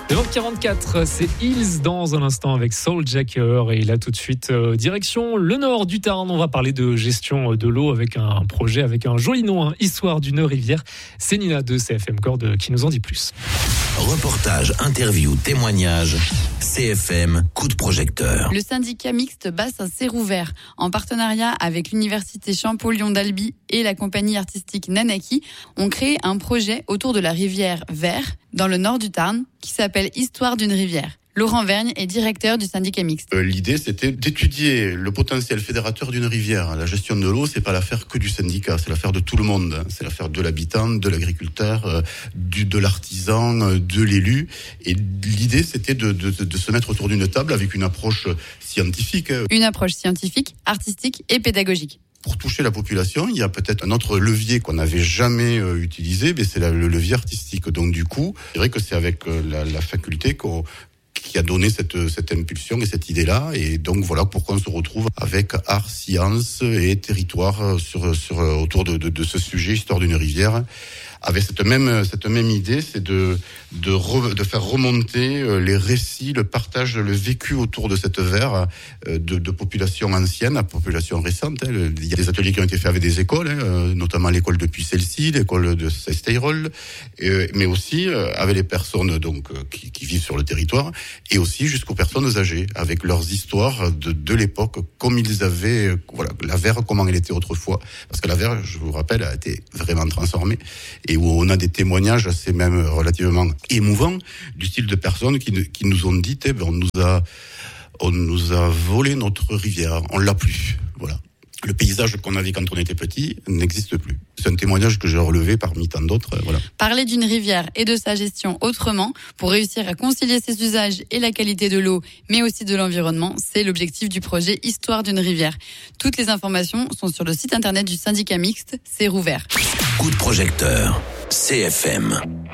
9h44, c'est Hills dans un instant avec Souljacker et là tout de suite direction le nord du Tarn. On va parler de gestion de l'eau avec un projet avec un joli nom, Histoire d'une rivière. C'est Nina de CFM Corde qui nous en dit plus. Reportage, interview, témoignage, CFM, coup de projecteur. Le syndicat mixte Bassin Sérouvert, en partenariat avec l'université Champollion d'Albi et la compagnie artistique Nanaki, ont créé un projet autour de la rivière Vert, dans le nord du Tarn, qui s'appelle Histoire d'une rivière. Laurent Vergne est directeur du syndicat mixte. L'idée, c'était d'étudier le potentiel fédérateur d'une rivière. La gestion de l'eau, c'est pas l'affaire que du syndicat, c'est l'affaire de tout le monde. C'est l'affaire de l'habitant, de l'agriculteur, de l'artisan, de l'élu. Et l'idée, c'était de se mettre autour d'une table avec une approche scientifique. Une approche scientifique, artistique et pédagogique. Pour toucher la population, il y a peut-être un autre levier qu'on n'avait jamais utilisé, mais c'est le levier artistique. Donc du coup, c'est vrai que c'est avec la faculté qui a donné cette impulsion et cette idée-là. Et donc voilà pourquoi on se retrouve avec art, science et territoire autour de ce sujet, histoire d'une rivière. Avec cette même idée, c'est de faire remonter les récits, le partage, le vécu autour de cette Vert de populations anciennes à populations récentes. Il y a des ateliers qui ont été faits avec des écoles, notamment l'école de Puy-Celle-ci, l'école de Sesteyrol, mais aussi avec les personnes donc qui vivent sur le territoire, et aussi jusqu'aux personnes âgées, avec leurs histoires de l'époque, comme ils avaient, la Vert, comment elle était autrefois. Parce que la Vert, je vous rappelle, a été vraiment transformée. Et où on a des témoignages assez même relativement émouvants du style de personnes qui nous ont dit on nous a volé notre rivière, on l'a plus. Voilà. Le paysage qu'on avait quand on était petit n'existe plus. C'est un témoignage que j'ai relevé parmi tant d'autres. Voilà. Parler d'une rivière et de sa gestion autrement, pour réussir à concilier ses usages et la qualité de l'eau, mais aussi de l'environnement, c'est l'objectif du projet Histoire d'une rivière. Toutes les informations sont sur le site internet du syndicat mixte Sérouvert. Coup de projecteur, CFM.